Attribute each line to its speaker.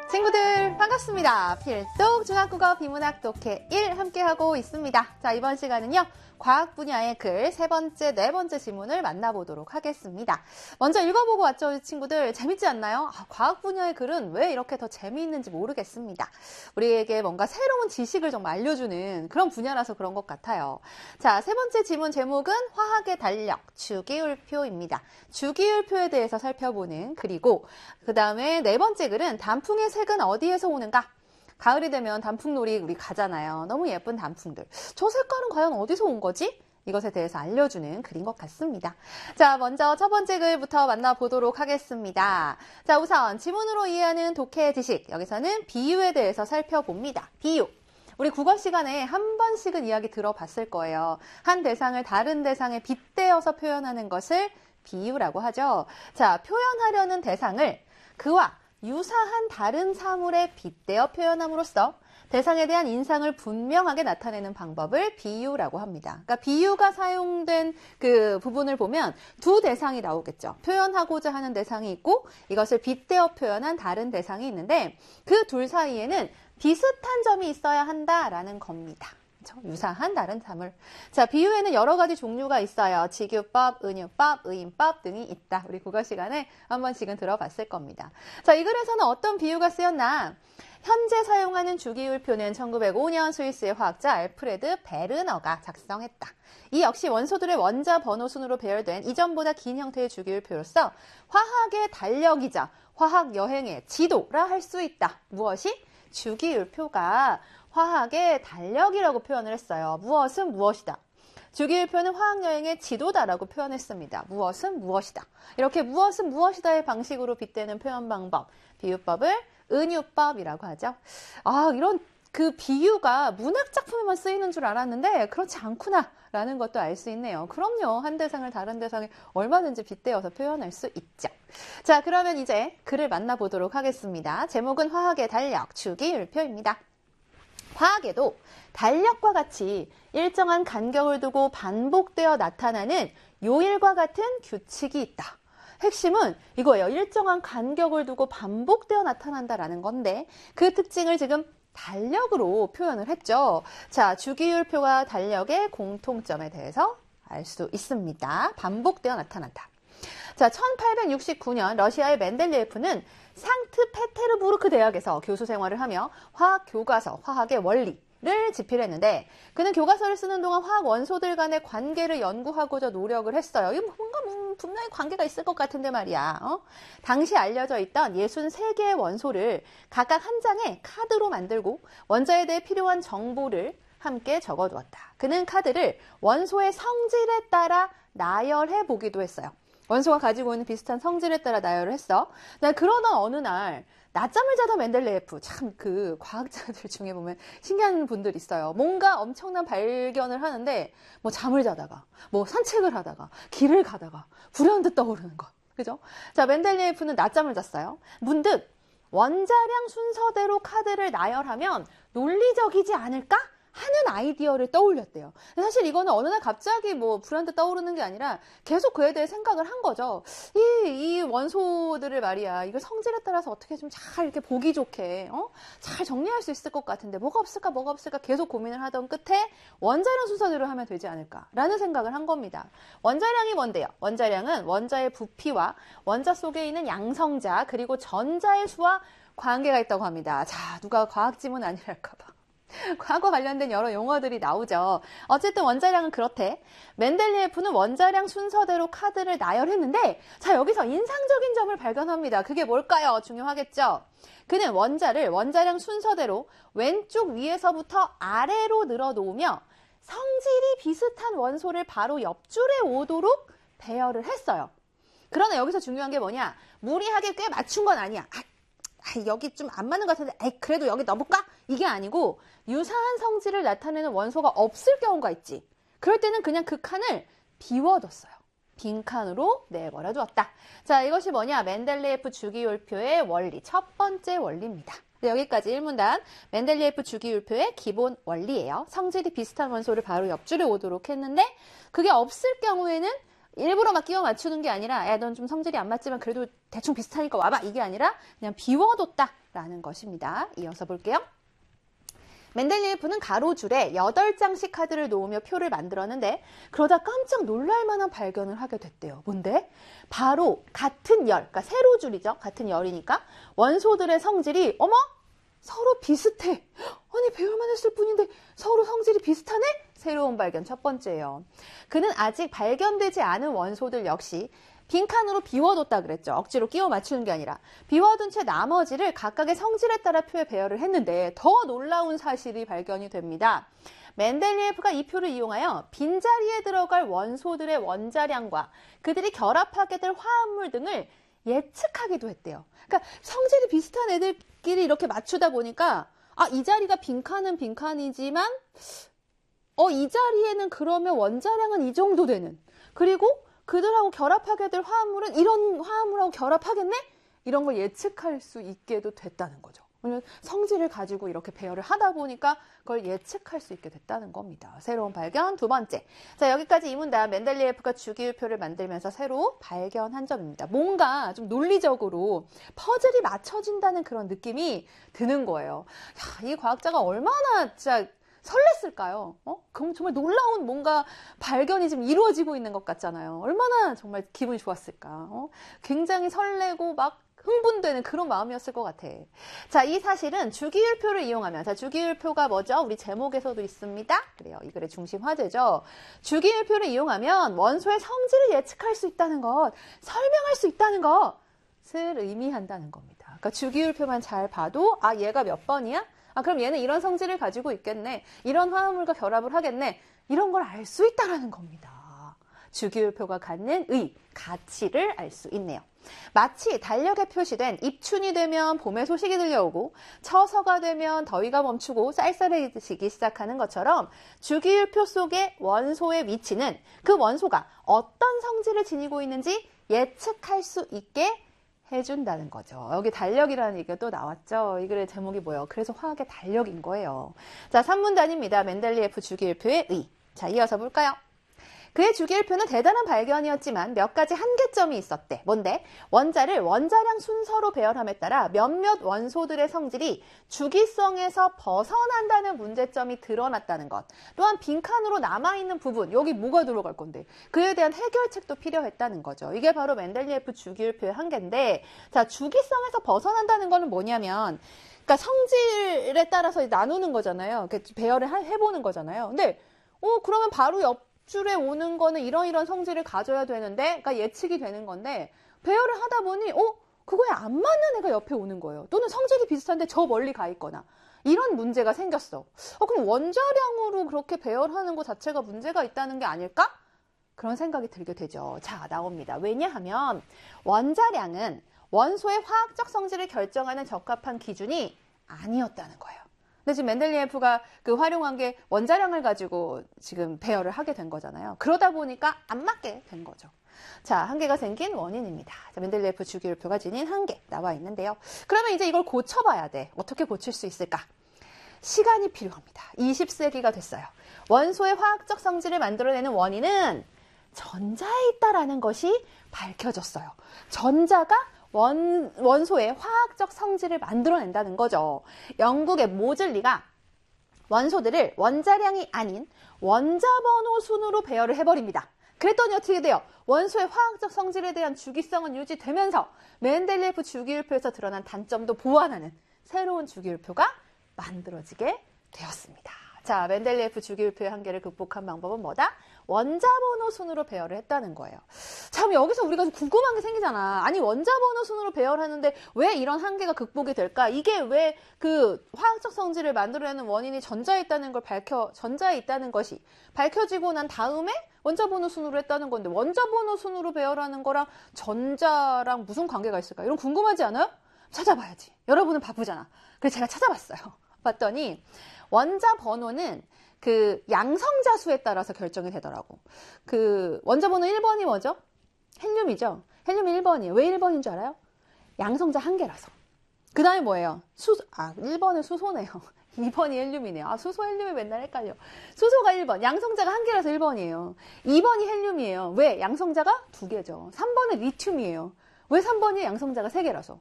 Speaker 1: 친구들 반갑습니다. 필독 중학국어 비문학 독해 1 함께하고 있습니다. 자, 이번 시간은요. 과학 분야의 글 세 번째, 네 번째 지문을 만나보도록 하겠습니다. 먼저 읽어보고 왔죠, 친구들? 재밌지 않나요? 과학 분야의 글은 왜 이렇게 더 재미있는지 모르겠습니다. 우리에게 뭔가 새로운 지식을 좀 알려주는 그런 분야라서 그런 것 같아요. 자, 세 번째 지문 제목은 화학의 달력, 주기율표입니다. 주기율표에 대해서 살펴보는 글이고, 그 다음에 네 번째 글은 단풍의 색은 어디에서 오는가? 가을이 되면 단풍놀이 우리 가잖아요. 너무 예쁜 단풍들. 저 색깔은 과연 어디서 온 거지? 이것에 대해서 알려주는 글인 것 같습니다. 자, 먼저 첫 번째 글부터 만나보도록 하겠습니다. 자, 우선 지문으로 이해하는 독해 지식. 여기서는 비유에 대해서 살펴봅니다. 비유. 우리 국어 시간에 한 번씩은 이야기 들어봤을 거예요. 한 대상을 다른 대상에 빗대어서 표현하는 것을 비유라고 하죠. 자, 표현하려는 대상을 그와 유사한 다른 사물에 빗대어 표현함으로써 대상에 대한 인상을 분명하게 나타내는 방법을 비유라고 합니다. 그러니까 비유가 사용된 그 부분을 보면 두 대상이 나오겠죠. 표현하고자 하는 대상이 있고 이것을 빗대어 표현한 다른 대상이 있는데 그 둘 사이에는 비슷한 점이 있어야 한다라는 겁니다. 유사한 다른 사물. 자, 비유에는 여러 가지 종류가 있어요. 직유법, 은유법, 의인법 등이 있다. 우리 국어 시간에 한 번씩은 들어봤을 겁니다. 자, 이 글에서는 어떤 비유가 쓰였나? 현재 사용하는 주기율표는 1905년 스위스의 화학자 알프레드 베르너가 작성했다. 이 역시 원소들의 원자 번호 순으로 배열된 이전보다 긴 형태의 주기율표로서 화학의 달력이자 화학 여행의 지도라 할 수 있다. 무엇이? 주기율표가 화학의 달력이라고 표현을 했어요. 무엇은 무엇이다. 주기율표는 화학여행의 지도다라고 표현했습니다. 무엇은 무엇이다. 이렇게 무엇은 무엇이다의 방식으로 빗대는 표현 방법, 비유법을 은유법이라고 하죠. 이런 그 비유가 문학 작품에만 쓰이는 줄 알았는데 그렇지 않구나라는 것도 알 수 있네요. 그럼요. 한 대상을 다른 대상에 얼마든지 빗대어서 표현할 수 있죠. 자, 그러면 이제 글을 만나보도록 하겠습니다. 제목은 화학의 달력, 주기율표입니다. 화학에도 달력과 같이 일정한 간격을 두고 반복되어 나타나는 요일과 같은 규칙이 있다. 핵심은 이거예요. 일정한 간격을 두고 반복되어 나타난다라는 건데 그 특징을 지금 달력으로 표현을 했죠. 자, 주기율표와 달력의 공통점에 대해서 알 수 있습니다. 반복되어 나타난다. 자, 1869년 러시아의 멘델리에프는 상트페테르부르크 대학에서 교수 생활을 하며 화학 교과서, 화학의 원리를 집필했는데 그는 교과서를 쓰는 동안 화학 원소들 간의 관계를 연구하고자 노력을 했어요. 이거 뭔가 분명히 관계가 있을 것 같은데 말이야. 당시 알려져 있던 63개의 원소를 각각 한 장의 카드로 만들고 원자에 대해 필요한 정보를 함께 적어두었다. 그는 카드를 원소의 성질에 따라 나열해 보기도 했어요. 원소가 가지고 있는 비슷한 성질에 따라 나열을 했어. 난 그러던 어느 날 낮잠을 자다 멘델레예프, 참 그 과학자들 중에 보면 신기한 분들 있어요. 뭔가 엄청난 발견을 하는데 뭐 잠을 자다가 뭐 산책을 하다가 길을 가다가 불현듯 떠오르는 것. 그죠? 자, 멘델레예프는 낮잠을 잤어요. 문득 원자량 순서대로 카드를 나열하면 논리적이지 않을까? 하는 아이디어를 떠올렸대요. 사실 이거는 어느 날 갑자기 뭐 불현듯 떠오르는 게 아니라 계속 그에 대해 생각을 한 거죠. 이 원소들을 말이야. 이거 성질에 따라서 어떻게 좀 잘 이렇게 보기 좋게, 잘 정리할 수 있을 것 같은데 뭐가 없을까 계속 고민을 하던 끝에 원자량 순서대로 하면 되지 않을까라는 생각을 한 겁니다. 원자량이 뭔데요? 원자량은 원자의 부피와 원자 속에 있는 양성자 그리고 전자의 수와 관계가 있다고 합니다. 자, 누가 과학 지문 아니랄까 봐. 과거 관련된 여러 용어들이 나오죠. 어쨌든 원자량은 그렇대. 멘델리에프는 원자량 순서대로 카드를 나열했는데 자, 여기서 인상적인 점을 발견합니다. 그게 뭘까요? 중요하겠죠. 그는 원자를 원자량 순서대로 왼쪽 위에서부터 아래로 늘어놓으며 성질이 비슷한 원소를 바로 옆줄에 오도록 배열을 했어요. 그러나 여기서 중요한 게 뭐냐? 무리하게 꽤 맞춘 건 아니야. 여기 좀 안 맞는 것 같은데 그래도 여기 넣어볼까? 이게 아니고 유사한 성질을 나타내는 원소가 없을 경우가 있지. 그럴 때는 그냥 그 칸을 비워뒀어요. 빈 칸으로 내버려 두었다. 자, 이것이 뭐냐? 멘델리에프 주기율표의 원리, 첫 번째 원리입니다. 여기까지 1문단 멘델리에프 주기율표의 기본 원리예요. 성질이 비슷한 원소를 바로 옆줄에 오도록 했는데 그게 없을 경우에는 일부러 막 끼워 맞추는 게 아니라 야, 넌 좀 성질이 안 맞지만 그래도 대충 비슷하니까 와봐. 이게 아니라 그냥 비워뒀다라는 것입니다. 이어서 볼게요. 멘델리예프는 가로줄에 8장씩 카드를 놓으며 표를 만들었는데 그러다 깜짝 놀랄 만한 발견을 하게 됐대요. 뭔데? 바로 같은 열, 그러니까 세로줄이죠. 같은 열이니까 원소들의 성질이 어머? 서로 비슷해. 아니 배울만 했을 뿐인데 서로 성질이 비슷하네? 새로운 발견 첫 번째예요. 그는 아직 발견되지 않은 원소들 역시 빈칸으로 비워뒀다 그랬죠. 억지로 끼워 맞추는 게 아니라 비워둔 채 나머지를 각각의 성질에 따라 표에 배열을 했는데 더 놀라운 사실이 발견이 됩니다. 멘델리예프가 이 표를 이용하여 빈자리에 들어갈 원소들의 원자량과 그들이 결합하게 될 화합물 등을 예측하기도 했대요. 그러니까 성질이 비슷한 애들끼리 이렇게 맞추다 보니까 이 자리가 빈칸은 빈칸이지만 이 자리에는 그러면 원자량은 이 정도 되는 그리고 그들하고 결합하게 될 화합물은 이런 화합물하고 결합하겠네? 이런 걸 예측할 수 있게도 됐다는 거죠. 왜냐면 성질을 가지고 이렇게 배열을 하다 보니까 그걸 예측할 수 있게 됐다는 겁니다. 새로운 발견 두 번째. 자, 여기까지 이 문단 멘델리예프가 주기율표를 만들면서 새로 발견한 점입니다. 뭔가 좀 논리적으로 퍼즐이 맞춰진다는 그런 느낌이 드는 거예요. 야, 이 과학자가 얼마나 진짜 설렜을까요? 그럼 정말 놀라운 뭔가 발견이 지금 이루어지고 있는 것 같잖아요. 얼마나 정말 기분이 좋았을까? 굉장히 설레고 막 흥분되는 그런 마음이었을 것 같아. 자, 이 사실은 주기율표를 이용하면, 자, 주기율표가 뭐죠? 우리 제목에서도 있습니다. 그래요. 이 글의 중심 화제죠. 주기율표를 이용하면 원소의 성질을 예측할 수 있다는 것, 설명할 수 있다는 것을 의미한다는 겁니다. 그러니까 주기율표만 잘 봐도, 얘가 몇 번이야? 그럼 얘는 이런 성질을 가지고 있겠네. 이런 화합물과 결합을 하겠네. 이런 걸 알 수 있다는 겁니다. 주기율표가 갖는 가치를 알 수 있네요. 마치 달력에 표시된 입춘이 되면 봄의 소식이 들려오고 처서가 되면 더위가 멈추고 쌀쌀해지기 시작하는 것처럼 주기율표 속의 원소의 위치는 그 원소가 어떤 성질을 지니고 있는지 예측할 수 있게 해준다는 거죠. 여기 달력이라는 얘기가 또 나왔죠. 이 글의 제목이 뭐예요? 그래서 화학의 달력인 거예요. 자, 3문단입니다. 멘델리예프 주기율표의 자, 이어서 볼까요? 그의 주기율표는 대단한 발견이었지만 몇 가지 한계점이 있었대. 뭔데? 원자를 원자량 순서로 배열함에 따라 몇몇 원소들의 성질이 주기성에서 벗어난다는 문제점이 드러났다는 것. 또한 빈칸으로 남아있는 부분, 여기 뭐가 들어갈 건데? 그에 대한 해결책도 필요했다는 거죠. 이게 바로 멘델리예프 주기율표의 한계인데, 자, 주기성에서 벗어난다는 거는 뭐냐면, 그러니까 성질에 따라서 나누는 거잖아요. 배열을 해보는 거잖아요. 근데, 그러면 바로 줄에 오는 거는 이런 성질을 가져야 되는데, 그러니까 예측이 되는 건데, 배열을 하다 보니, 그거에 안 맞는 애가 옆에 오는 거예요. 또는 성질이 비슷한데 저 멀리 가 있거나. 이런 문제가 생겼어. 그럼 원자량으로 그렇게 배열하는 것 자체가 문제가 있다는 게 아닐까? 그런 생각이 들게 되죠. 자, 나옵니다. 왜냐하면 원자량은 원소의 화학적 성질을 결정하는 적합한 기준이 아니었다는 거예요. 근데 지금 멘델리예프가 활용한 게 원자량을 가지고 지금 배열을 하게 된 거잖아요. 그러다 보니까 안 맞게 된 거죠. 자, 한계가 생긴 원인입니다. 자, 멘델리예프 주기율표가 지닌 한계 나와 있는데요. 그러면 이제 이걸 고쳐봐야 돼. 어떻게 고칠 수 있을까? 시간이 필요합니다. 20세기가 됐어요. 원소의 화학적 성질을 만들어내는 원인은 전자에 있다라는 것이 밝혀졌어요. 전자가 원소의 화학적 성질을 만들어낸다는 거죠. 영국의 모즐리가 원소들을 원자량이 아닌 원자번호 순으로 배열을 해버립니다. 그랬더니 어떻게 돼요? 원소의 화학적 성질에 대한 주기성은 유지되면서 멘델리예프 주기율표에서 드러난 단점도 보완하는 새로운 주기율표가 만들어지게 되었습니다. 자, 멘델리예프 주기율표의 한계를 극복한 방법은 뭐다? 원자번호 순으로 배열을 했다는 거예요. 자, 그럼 여기서 우리가 좀 궁금한 게 생기잖아. 아니, 원자번호 순으로 배열하는데 왜 이런 한계가 극복이 될까? 이게 왜 화학적 성질을 만들어내는 원인이 전자에 있다는 전자에 있다는 것이 밝혀지고 난 다음에 원자번호 순으로 했다는 건데, 원자번호 순으로 배열하는 거랑 전자랑 무슨 관계가 있을까? 이런 궁금하지 않아요? 찾아봐야지. 여러분은 바쁘잖아. 그래서 제가 찾아봤어요. 봤더니 원자 번호는 양성자 수에 따라서 결정이 되더라고. 원자 번호 1번이 뭐죠? 헬륨이죠. 헬륨이 1번이에요. 왜 1번인 줄 알아요? 양성자 한 개라서. 그 다음에 뭐예요? 1번은 수소네요. 2번이 헬륨이네요. 아, 수소 헬륨이 맨날 헷갈려. 수소가 1번, 양성자가 1개라서 1번이에요. 2번이 헬륨이에요. 왜? 양성자가 2개죠. 3번은 리튬이에요. 왜 3번이 양성자가 3개라서?